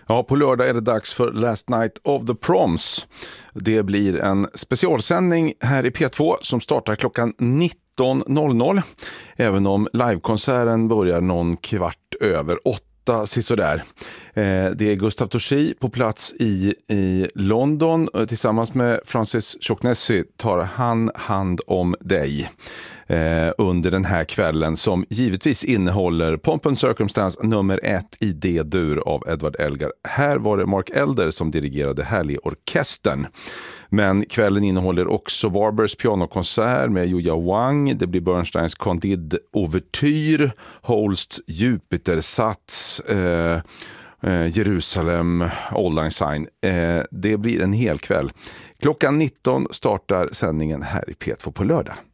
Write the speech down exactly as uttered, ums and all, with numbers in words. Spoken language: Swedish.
Ja, på lördag är det dags för Last Night of the Proms. Det blir en specialsändning här i P två som startar klockan nitton noll noll. Även om livekonserten börjar någon kvart över åtta, sisådär. Det är Gustaf Torsi på plats i, i London. Tillsammans med Francis Choknessi tar han hand om dig eh, under den här kvällen, som givetvis innehåller Pomp and Circumstance nummer ett i D-dur av Edward Elgar. Här var det Mark Elder som dirigerade Härlig-orkestern. Men kvällen innehåller också Barbers pianokonsert med Yuya Wang. Det blir Bernsteins Candide Ouverture, Holsts Jupiter-sats, eh, eh, Jerusalem, Auld Lang Syne. Eh, det blir en hel kväll. Klockan nitton startar sändningen här i P två på lördag.